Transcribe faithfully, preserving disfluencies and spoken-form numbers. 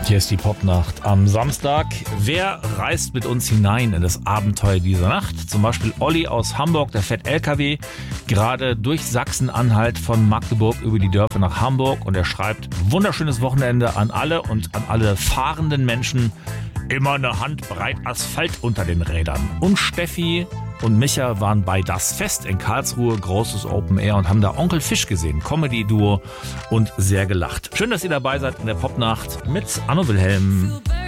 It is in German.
Hier ist die Popnacht am Samstag. Wer reist mit uns hinein in das Abenteuer dieser Nacht? Zum Beispiel Olli aus Hamburg, der fährt L K W gerade durch Sachsen-Anhalt von Magdeburg über die Dörfer nach Hamburg und er schreibt: wunderschönes Wochenende an alle und an alle fahrenden Menschen. Immer eine Handbreit Asphalt unter den Rädern. Und Steffi und Micha waren bei Das Fest in Karlsruhe, großes Open Air, und haben da Onkel Fisch gesehen, Comedy-Duo, und sehr gelacht. Schön, dass ihr dabei seid in der Popnacht mit Anno Wilhelm.